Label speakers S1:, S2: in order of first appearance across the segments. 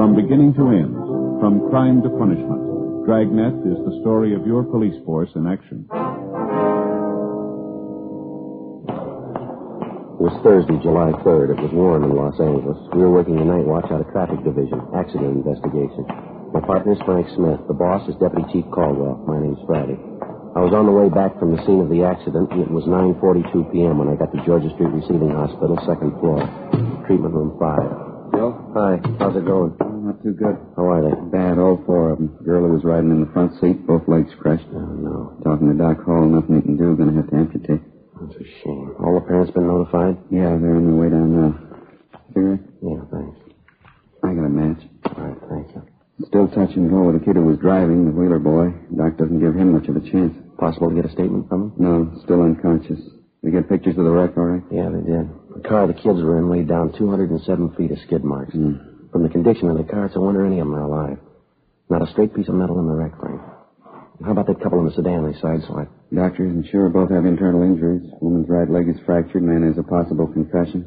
S1: From beginning to end, from crime to punishment, Dragnet is the story of your police force in action.
S2: It was Thursday, July 3rd. It was warm in Los Angeles. We were working the night watch out of traffic division, accident investigation. My partner is Frank Smith. The boss is Deputy Chief Caldwell. My name's Friday. I was on the way back from the scene of the accident, and it was 9:42 p.m. when I got to Georgia Street Receiving Hospital, second floor, treatment room 5.
S3: Bill?
S2: Hi. How's it going?
S3: Not too good.
S2: How are they?
S3: Bad, all four of them. Girl who was riding in the front seat, both legs crushed.
S2: Oh, no.
S3: Talking to Doc Hall, nothing he can do. Gonna have to amputate.
S2: That's a shame. All the parents been notified?
S3: Yeah, they're on their way down now. Cigarette?
S2: Yeah, thanks.
S3: I got a match.
S2: All right, thank you.
S3: Still touch and go with the kid who was driving, the Wheeler boy. Doc doesn't give him much of a chance.
S2: Possible to get a statement from him?
S3: No, still unconscious. They get pictures of the wreck, all right?
S2: Yeah, they did. The car the kids were in laid down 207 feet of skid marks. From the condition of the car, it's a wonder any of them are alive. Not a straight piece of metal in the wreck frame. How about that couple in the sedan they sideswiped?
S3: Doctor isn't sure. Both have internal injuries. Woman's right leg is fractured. Man has a possible concussion.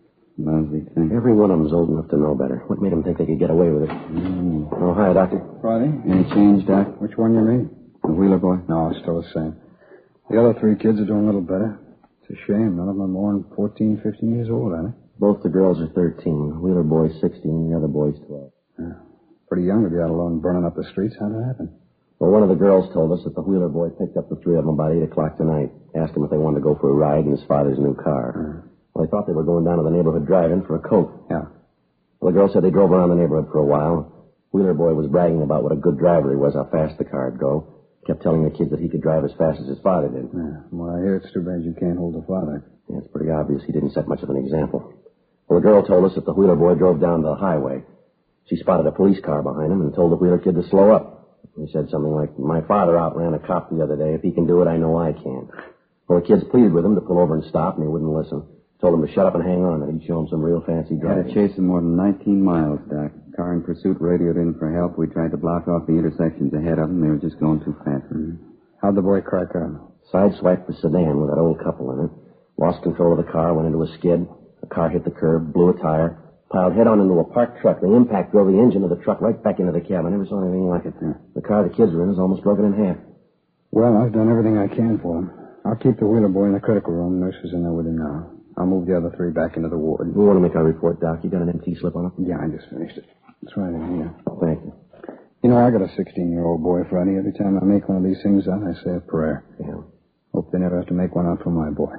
S3: Lousy thing.
S2: Every one of them's old enough to know better. What made them think they could get away with it? Oh, hi, Doctor.
S4: Friday?
S3: Any change, Doc?
S4: Which one you mean?
S3: The Wheeler boy?
S4: No, still the same. The other three kids are doing a little better. It's a shame. None of them are more than 14, 15 years old, are they?
S2: Both the girls are 13. Wheeler boy's 16, the other boy's 12.
S4: Yeah. Pretty young to be out alone burning up the streets. How'd it happen?
S2: Well, one of the girls told us that the Wheeler boy picked up the three of them about 8 o'clock tonight, asked them if they wanted to go for a ride in his father's new car. Well, they thought they were going down to the neighborhood drive-in for a Coke.
S4: Yeah.
S2: Well, the girl said they drove around the neighborhood for a while. Wheeler boy was bragging about what a good driver he was, how fast the car would go. Kept telling the kids that he could drive as fast as his father did.
S4: Yeah. Well, I hear it's too bad you can't hold the father.
S2: Yeah, it's pretty obvious he didn't set much of an example. Well, the girl told us that the Wheeler boy drove down the highway. She spotted a police car behind him and told the Wheeler kid to slow up. He said something like, my father outran a cop the other day. If he can do it, I know I can. Well, the kids pleaded with him to pull over and stop, and he wouldn't listen. Told him to shut up and hang on, that he'd show him some real fancy driving.
S3: Had to chase him more than 19 miles, Doc. Car in pursuit radioed in for help. We tried to block off the intersections ahead of them. They were just going too fast.
S4: How'd the boy crack out?
S2: Sideswiped the sedan with that old couple in it. Lost control of the car, went into a skid. The car hit the curb, blew a tire, piled head-on into a parked truck. The impact drove the engine of the truck right back into the cab. I never saw anything like it. The car the kids were in is almost broken in half.
S4: Well, I've done everything I can for him. I'll keep the Wheeler boy in the critical room. Nurse is in there with him now. I'll move the other three back into the ward.
S2: We want to make our report, Doc. You got an empty slip on it?
S4: Yeah, I just finished it. It's right in here.
S2: Thank you.
S4: You know, I got a 16-year-old boy, Friday. Every time I make one of these things out, I say a prayer.
S2: Yeah.
S4: Hope they never have to make one out for my boy.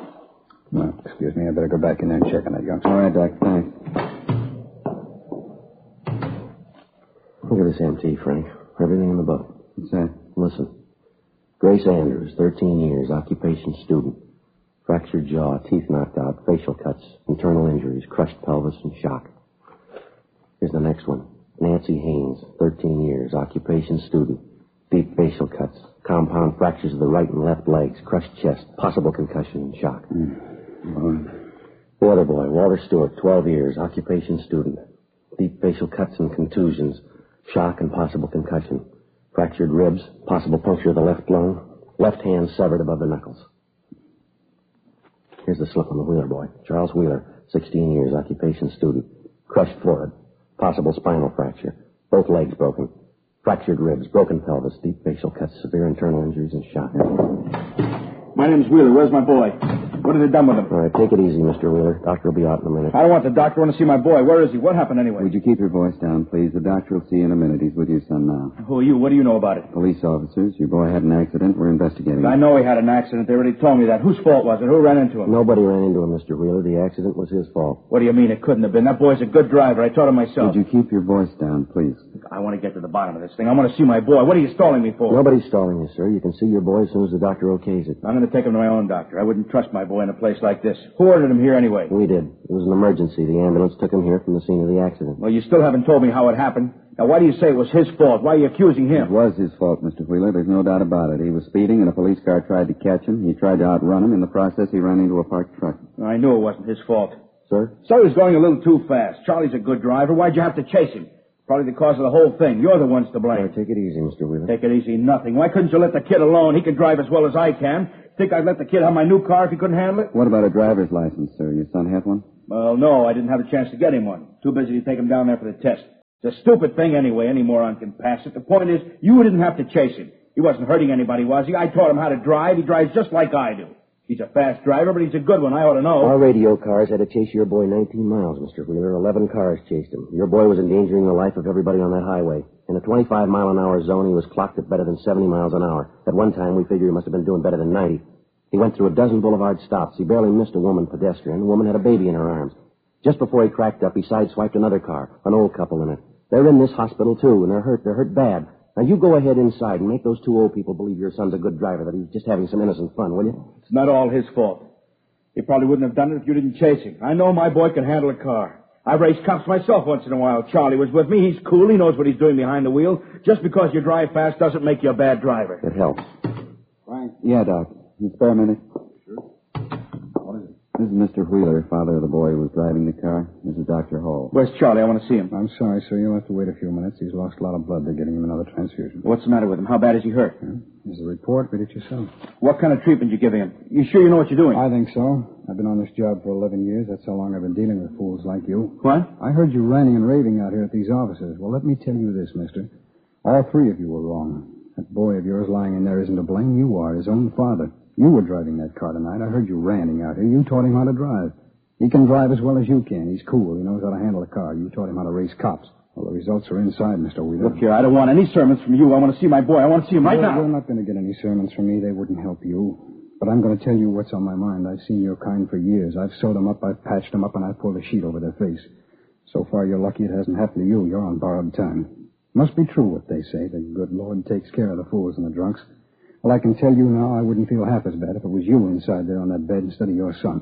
S4: Well, excuse me, I better go back in there and check on that youngster.
S3: All right, Doc, thanks.
S2: Look at this MT, Frank. Everything in the book.
S3: What's that?
S2: Listen. Grace Andrews, 13 years, occupation student. Fractured jaw, teeth knocked out, facial cuts, internal injuries, crushed pelvis, and shock. Here's the next one. Nancy Haynes, 13 years, occupation student. Deep facial cuts, compound fractures of the right and left legs, crushed chest, possible concussion and shock. The other boy, Walter Stewart, 12 years, occupation student. Deep facial cuts and contusions, shock and possible concussion. Fractured ribs, possible puncture of the left lung, left hand severed above the knuckles. Here's the slip on the Wheeler boy. Charles Wheeler, 16 years, occupation student. Crushed forehead, possible spinal fracture, both legs broken. Fractured ribs, broken pelvis, deep facial cuts, severe internal injuries, and shock.
S5: My name's Wheeler. Where's my boy? What have they done with him?
S2: All right, take it easy, Mr. Wheeler. Doctor will be out in a minute.
S5: I don't want the doctor. I want to see my boy. Where is he? What happened anyway?
S3: Would you keep your voice down, please? The doctor will see you in a minute. He's with your son now.
S5: Who are you? What do you know about it?
S3: Police officers. Your boy had an accident. We're investigating
S5: I
S3: it.
S5: know he had an accident. They already told me that. Whose fault was it? Who ran into him?
S2: Nobody ran into him, Mr. Wheeler. The accident was his fault.
S5: What do you mean it couldn't have been? That boy's a good driver. I taught him myself.
S3: Would you keep your voice down, please?
S5: I want to get to the bottom of this thing. I want to see my boy. What are you stalling me for?
S2: Nobody's stalling you, sir. You can see your boy as soon as the doctor okays it.
S5: I'm going to take him to my own doctor. I wouldn't trust my boy in a place like this. Who ordered him here anyway?
S2: We did. It was an emergency. The ambulance took him here from the scene of the accident.
S5: Well, you still haven't told me how it happened. Now, why do you say it was his fault? Why are you accusing him?
S3: It was his fault, Mr. Wheeler. There's no doubt about it. He was speeding, and a police car tried to catch him. He tried to outrun him. In the process, he ran into a parked truck.
S5: I knew it wasn't his fault.
S2: Sir?
S5: So he was going a little too fast. Charlie's a good driver. Why'd you have to chase him? Probably the cause of the whole thing. You're the ones to blame.
S2: Take it easy, Mr. Wheeler.
S5: Take it easy, nothing. Why couldn't you let the kid alone? He can drive as well as I can. Think I'd let the kid have my new car if he couldn't handle it?
S3: What about a driver's license, sir? Your son have one?
S5: Well, no, I didn't have a chance to get him one. Too busy to take him down there for the test. It's a stupid thing anyway. Any moron can pass it. The point is, you didn't have to chase him. He wasn't hurting anybody, was he? I taught him how to drive. He drives just like I do. He's a fast driver, but he's a good one. I ought to know.
S2: Our radio cars had to chase your boy 19 miles, Mr. Wheeler. 11 cars chased him. Your boy was endangering the life of everybody on that highway. In a 25-mile-an-hour zone, he was clocked at better than 70 miles an hour. At one time, we figured he must have been doing better than 90. He went through a dozen boulevard stops. He barely missed a woman pedestrian. The woman had a baby in her arms. Just before he cracked up, he sideswiped another car, an old couple in it. They're in this hospital, too, and they're hurt bad. Now, you go ahead inside and make those two old people believe your son's a good driver, that he's just having some innocent fun, will you?
S5: It's not all his fault. He probably wouldn't have done it if you didn't chase him. I know my boy can handle a car. I've raced cops myself once in a while. Charlie was with me. He's cool. He knows what he's doing behind the wheel. Just because you drive fast doesn't make you a bad driver.
S2: It helps.
S3: Frank? Yeah, Doc. Can you spare a minute?
S4: Sure. What is it?
S3: This is Mr. Wheeler, father of the boy who was driving the car. This is Dr. Hall.
S5: Where's Charlie? I want to see him.
S4: I'm sorry, sir. You'll have to wait a few minutes. He's lost a lot of blood. They're getting him another transfusion.
S5: What's the matter with him? How bad is he hurt?
S4: There's a report. Read it yourself.
S5: What kind of treatment you giving him? You sure you know what you're doing?
S4: I think so. I've been on this job for 11 years. That's how long I've been dealing with fools like you.
S5: What?
S4: I heard you ranting and raving out here at these offices. Well, let me tell you this, mister. All three of you were wrong. That boy of yours lying in there isn't to blame. You are, his own father. You were driving that car tonight. I heard you ranting out here. You taught him how to drive. He can drive as well as you can. He's cool. He knows how to handle a car. You taught him how to race cops. Well, the results are inside, Mr. Wheeler.
S5: Look here, I don't want any sermons from you. I want to see my boy. I want to see him right now.
S4: You're not going to get any sermons from me. They wouldn't help you. But I'm going to tell you what's on my mind. I've seen your kind for years. I've sewed them up, I've patched them up, and I've pulled a sheet over their face. So far, you're lucky it hasn't happened to you. You're on borrowed time. Must be true what they say. The good Lord takes care of the fools and the drunks. Well, I can tell you now I wouldn't feel half as bad if it was you inside there on that bed instead of your son.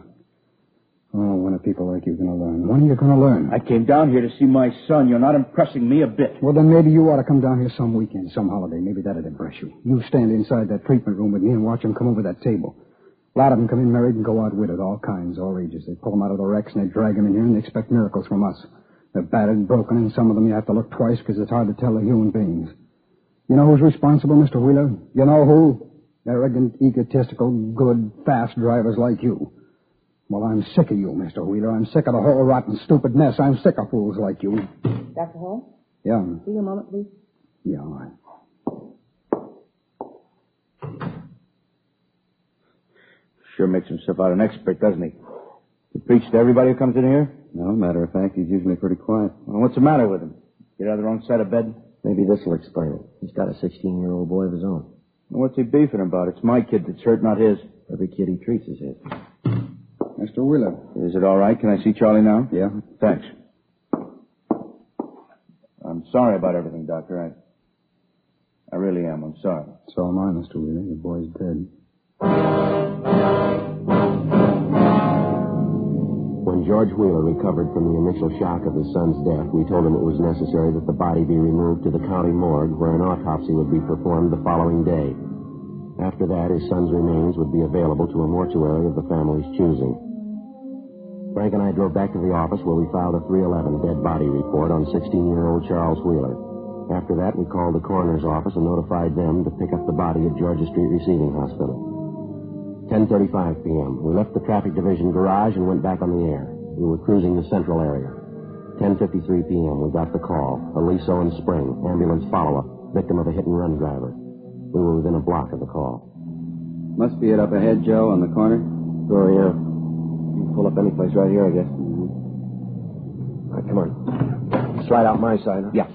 S4: Oh, when are people like you going to learn? When are you going to learn?
S5: I came down here to see my son. You're not impressing me a bit.
S4: Well, then maybe you ought to come down here some weekend, some holiday. Maybe that'd impress you. You stand inside that treatment room with me and watch them come over that table. A lot of them come in married and go out widowed, all kinds, all ages. They pull them out of the wrecks and they drag them in here and they expect miracles from us. They're battered and broken, and some of them you have to look twice because it's hard to tell they're human beings. You know who's responsible, Mr. Wheeler? You know who? Arrogant, egotistical, good, fast drivers like you. Well, I'm sick of you, Mr. Wheeler. I'm sick of the whole rotten, stupid mess. I'm sick of fools like you.
S6: Dr. Hall?
S4: Yeah.
S6: See you a moment, please.
S4: Yeah, all right.
S5: Sure makes himself out an expert, doesn't he? He preach to everybody who comes in here?
S3: No, matter of fact, he's usually pretty quiet.
S5: Well, what's the matter with him? Get out of the wrong side of bed?
S2: Maybe this will explain it. He's got a 16-year-old boy of his own.
S5: Well, what's he beefing about? It's my kid that's hurt, not his.
S2: Every kid he treats is his.
S4: Mr. Wheeler.
S5: Is it all right? Can I see Charlie now?
S4: Yeah?
S5: Thanks. I'm sorry about everything, Doctor. I really am. I'm sorry.
S4: So am I, Mr. Wheeler. Your boy's dead.
S2: When George Wheeler recovered from the initial shock of his son's death, we told him it was necessary that the body be removed to the county morgue where an autopsy would be performed the following day. After that, his son's remains would be available to a mortuary of the family's choosing. Frank and I drove back to the office where we filed a 311 dead body report on 16-year-old Charles Wheeler. After that, we called the coroner's office and notified them to pick up the body at Georgia Street Receiving Hospital. 10:35 p.m. We left the traffic division garage and went back on the air. We were cruising the central area. 10:53 p.m. We got the call. Aliso and Spring, ambulance follow-up, victim of a hit-and-run driver. We were within a block of the call.
S3: Must be it up ahead, Joe, on the corner.
S2: Sure, yeah. You can pull up any place right here, I guess. All right, come on. Slide out my side, huh?
S5: Yeah.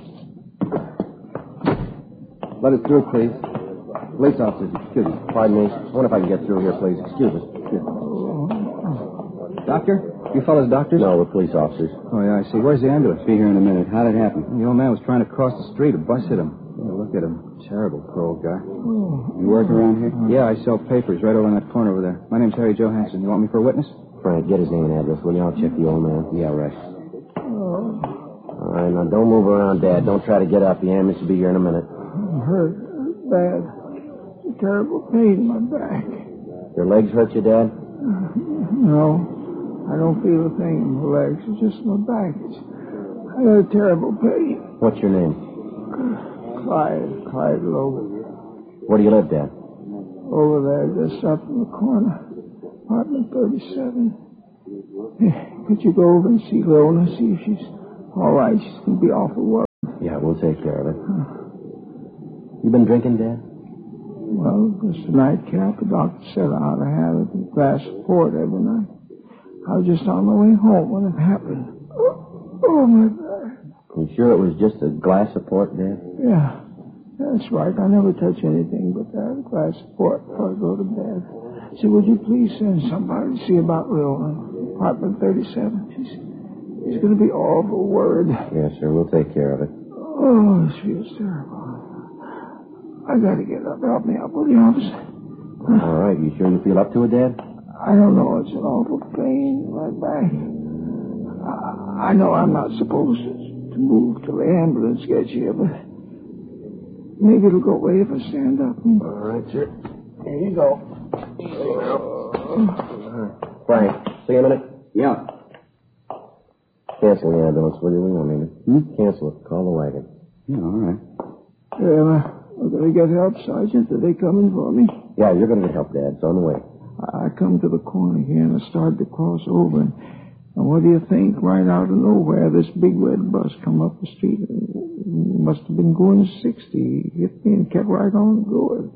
S3: Let us through, please. Police officers, excuse me.
S2: Pardon me. I wonder if I can get through here, please. Excuse me.
S3: Doctor? You fellas doctors?
S2: No, we're police officers.
S3: Oh, yeah, I see. Where's the ambulance? Be here in a minute. How'd it happen? The old man was trying to cross the street. A bus hit him. Oh, look at him. Terrible, poor old guy. You work around here? Yeah, I sell papers right over in that corner over there. My name's Harry Johansson. You want me for a witness?
S2: Frank, get his name and address, will you? I'll check the old man. Yeah, right. All right, now don't move around, Dad. Don't try to get up. The ambulance will be here in a minute.
S7: I'm hurt. Bad. It's a terrible pain in my back.
S2: Your legs hurt you, Dad?
S7: No, I don't feel a thing in my legs. It's just my back. I got a terrible pain.
S2: What's your name?
S7: Clyde Logan.
S2: Where do you live, Dad?
S7: Over there, just up in the corner. Apartment 37. Hey, could you go over and see Lona, see if she's all right? She's going to be awful worried.
S2: Yeah, we'll take care of it. You been drinking, Dad?
S7: Well, just a nightcap. The doctor said I ought to have a glass of port every night. I was just on my way home when it happened. Oh, my God.
S2: You sure it was just a glass of port, Dad?
S7: Yeah, that's right. I never touch anything but that glass of port before I go to bed. So would you please send somebody to see about Leona, apartment 37? She's going to be awful worried.
S2: Yes, sir. We'll take care of it.
S7: Oh, this feels terrible. I got to get up. Help me up, will you, officer?
S2: All right. You sure you feel up to it, Dad?
S7: I don't know. It's an awful pain in my back. I know I'm not supposed to move till the ambulance gets here, but maybe it'll go away if I stand up.
S2: All right, sir. Here you go. Easy now. Frank, see you a minute?
S3: Yeah.
S2: Cancel the ambulance, will you? We won't need it. Cancel it. Call the wagon.
S3: Yeah, all right.
S7: I'm going to get help, Sergeant. Are they coming for me?
S2: Yeah, you're going to get help, Dad. It's on the way.
S7: I come to the corner here and I started to cross over. And what do you think? Right out of nowhere, this big red bus come up the street. It must have been going 60. Hit me and kept right on going.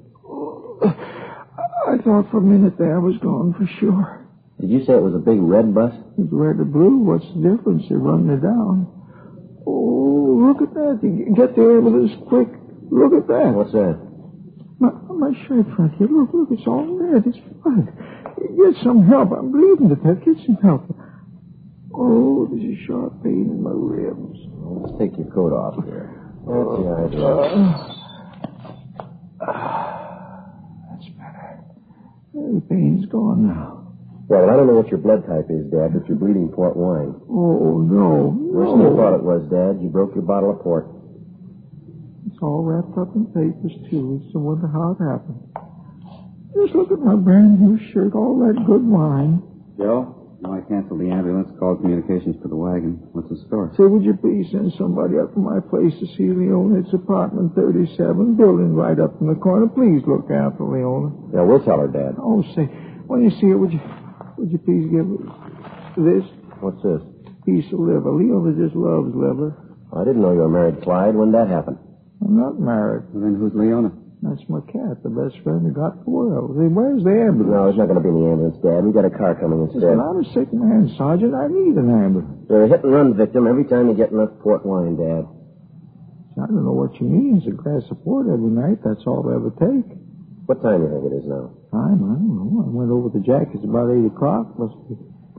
S7: I thought for a minute there I was gone for sure.
S2: Did you say it was a big red bus?
S7: It's red or blue. What's the difference? They're running it down. Oh, look at that. Get the ambulance quick. Look at that.
S2: What's that?
S7: My shirt front here. Look, it's all red. It's blood. Get some help. I'm bleeding to death. Get some help. Oh, there's a sharp pain in my ribs.
S2: Let's take your coat off here. That's the idea.
S7: That's better. The pain's gone now.
S2: Well, I don't know what your blood type is, Dad, but you're bleeding port wine.
S7: Oh, no.
S2: Worse than I thought it was, Dad. You broke your bottle of port.
S7: It's all wrapped up in papers, too. It's a wonder how it happened. Just look at my brand new shirt, all that good wine.
S3: Joe? No, I canceled the ambulance, called communications for the wagon. What's the story?
S7: Say, would you please send somebody up to my place to see Leona? It's apartment 37, building right up in the corner. Please look after Leona.
S2: Yeah, we'll tell her, Dad.
S7: Oh, say, when you see her, would you please give her this?
S2: What's this?
S7: Piece of liver. Leona just loves liver.
S2: I didn't know you were married, Clyde. When did that happen?
S7: I'm not married.
S3: Well, then who's Leona?
S7: That's my cat, the best friend I got in the world. Say, where's the ambulance?
S2: No, it's not going to be in the ambulance, Dad. We've got a car coming instead.
S7: Listen, I'm a sick man, Sergeant. I need an ambulance.
S2: You're a hit-and-run victim every time you get enough port wine, Dad.
S7: I don't know what you mean. It's a glass of port every night. That's all I ever take.
S2: What time do you think it is now?
S7: Time? I don't know. I went over the jack. It's about 8 o'clock. Must be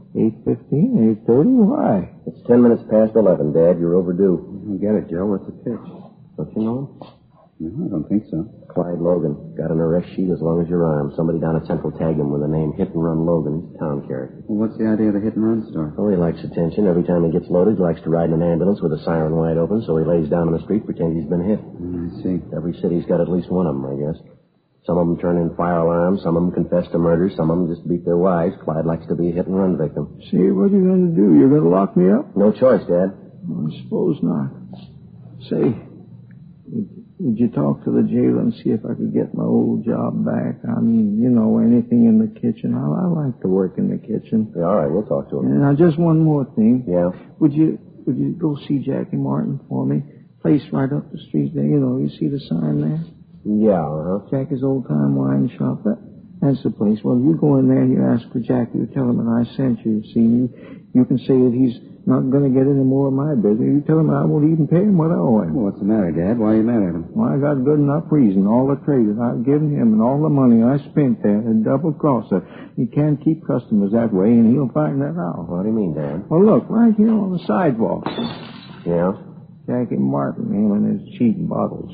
S7: 8:15, 8:30. Why?
S2: It's 10 minutes past 11, Dad. You're overdue.
S3: I get it, Joe. What's the pitch?
S2: Don't you know him?
S3: No, I don't think so.
S2: Clyde Logan. Got an arrest sheet as long as your arm. Somebody down at Central tagged him with the name Hit and Run Logan. He's a town character.
S3: Well, what's the idea of the hit-and-run story?
S2: Oh, he likes attention. Every time he gets loaded, he likes to ride in an ambulance with a siren wide open, so he lays down in the street, pretends he's been hit.
S3: I see.
S2: Every city's got at least one of them, I guess. Some of them turn in fire alarms. Some of them confess to murder. Some of them just beat their wives. Clyde likes to be a hit-and-run victim.
S7: See, what are you going to do? You're going to lock me up?
S2: No choice, Dad.
S7: I suppose not. Say, would you talk to the jailer and see if I could get my old job back? I mean, you know, anything in the kitchen. I like to work in the kitchen.
S2: Yeah, all right, we'll talk to him.
S7: And now, just one more thing.
S2: Yeah?
S7: Would you go see Jackie Martin for me? Place right up the street there. You know, you see the sign there?
S2: Yeah, uh-huh.
S7: Jackie's Old Time Wine Shop. That's the place. Well, you go in there and you ask for Jackie. You tell him that I sent you. See me? You can say that he's not going to get any more of my business. You tell him I won't even pay him what I owe him.
S3: Well, what's the matter, Dad? Why are you mad at him?
S7: Well, I got good enough reason. All the trade that I've given him and all the money I spent there and double-crossed her. He can't keep customers that way, and he'll find that out.
S2: What do you mean, Dad?
S7: Well, look, right here on the sidewalk.
S2: Yeah?
S7: Jackie Martin, him and his cheap bottles.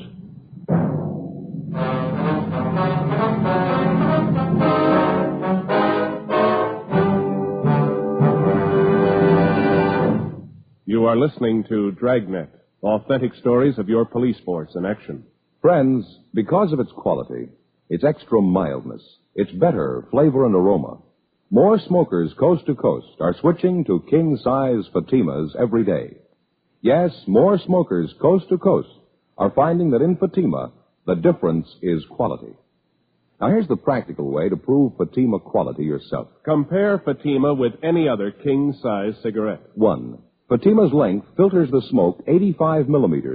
S1: You are listening to Dragnet, authentic stories of your police force in action.
S8: Friends, because of its quality, its extra mildness, its better flavor and aroma, more smokers coast to coast are switching to king-size Fatimas every day. Yes, more smokers coast to coast are finding that in Fatima, the difference is quality. Now, here's the practical way to prove Fatima quality yourself.
S1: Compare Fatima with any other king-size cigarette.
S8: 1. Fatima's length filters the smoke 85 millimeters.